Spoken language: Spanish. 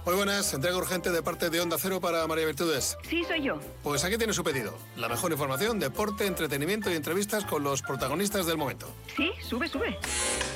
Muy buenas, entrega urgente de parte de Onda Cero para María Virtudes. Sí, soy yo. Pues aquí tiene su pedido. La mejor información, deporte, entretenimiento y entrevistas con los protagonistas del momento. Sí, sube.